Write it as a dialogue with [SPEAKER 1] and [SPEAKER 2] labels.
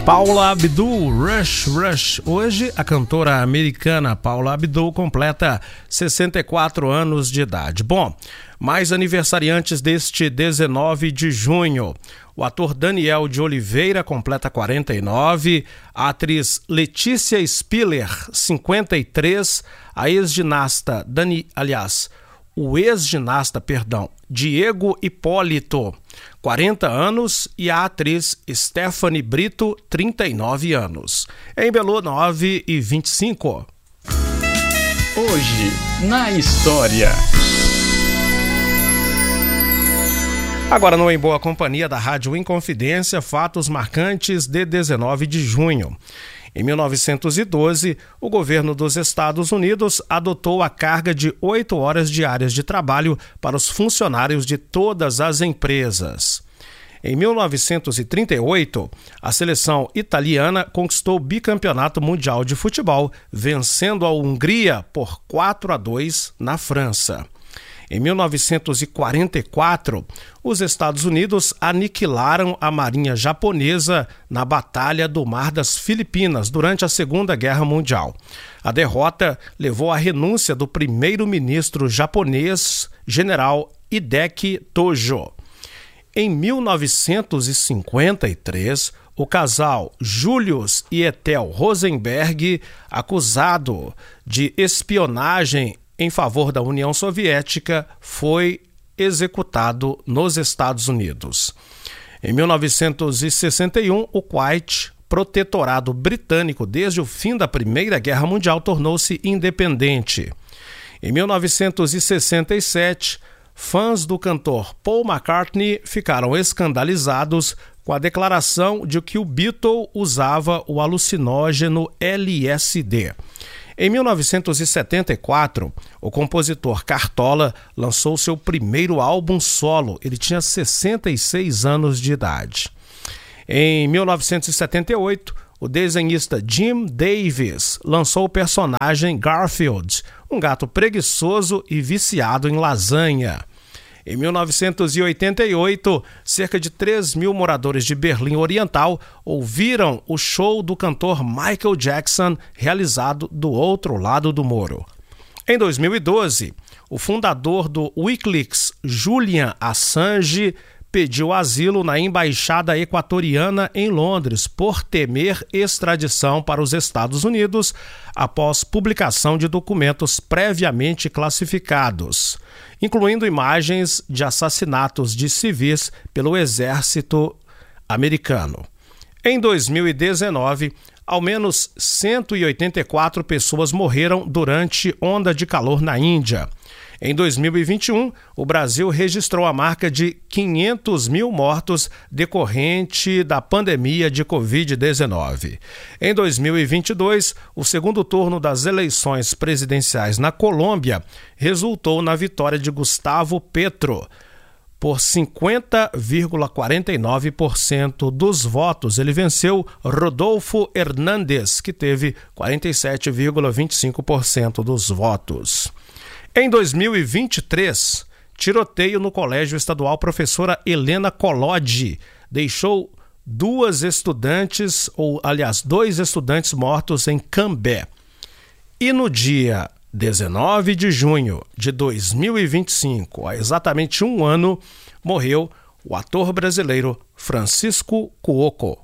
[SPEAKER 1] Paula Abdul, Rush. Hoje, a cantora americana Paula Abdul completa 64 anos de idade. Bom, mais aniversariantes deste 19 de junho. O ator Daniel de Oliveira completa 49, a atriz Letícia Spiller, 53, o ex-ginasta Diego Hipólito, 40 anos, e a atriz Stephanie Brito, 39 anos. Em Belo, 9h25.
[SPEAKER 2] Hoje, na história.
[SPEAKER 1] Agora no Em Boa Companhia da Rádio Inconfidência, fatos marcantes de 19 de junho. Em 1912, o governo dos Estados Unidos adotou a carga de 8 horas diárias de trabalho para os funcionários de todas as empresas. Em 1938, a seleção italiana conquistou o bicampeonato mundial de futebol, vencendo a Hungria por 4-2 na França. Em 1944, os Estados Unidos aniquilaram a marinha japonesa na Batalha do Mar das Filipinas durante a Segunda Guerra Mundial. A derrota levou à renúncia do primeiro-ministro japonês, general Hideki Tojo. Em 1953, o casal Julius e Ethel Rosenberg, acusado de espionagem em favor da União Soviética, foi executado nos Estados Unidos. Em 1961, o Kuwait, protetorado britânico desde o fim da Primeira Guerra Mundial, tornou-se independente. Em 1967, fãs do cantor Paul McCartney ficaram escandalizados com a declaração de que o Beatle usava o alucinógeno LSD. Em 1974, o compositor Cartola lançou seu primeiro álbum solo. Ele tinha 66 anos de idade. Em 1978, o desenhista Jim Davis lançou o personagem Garfield, um gato preguiçoso e viciado em lasanha. Em 1988, cerca de 3 mil moradores de Berlim Oriental ouviram o show do cantor Michael Jackson, realizado do outro lado do muro. Em 2012, o fundador do Wikileaks, Julian Assange, pediu asilo na embaixada equatoriana em Londres por temer extradição para os Estados Unidos após publicação de documentos previamente classificados, incluindo imagens de assassinatos de civis pelo exército americano. Em 2019, ao menos 184 pessoas morreram durante onda de calor na Índia. Em 2021, o Brasil registrou a marca de 500 mil mortos decorrente da pandemia de Covid-19. Em 2022, o segundo turno das eleições presidenciais na Colômbia resultou na vitória de Gustavo Petro. Por 50,49% dos votos, ele venceu Rodolfo Hernández, que teve 47,25% dos votos. Em 2023, tiroteio no Colégio Estadual Professora Helena Collodi deixou dois estudantes mortos em Cambé. E no dia 19 de junho de 2025, há exatamente um ano, morreu o ator brasileiro Francisco Cuoco.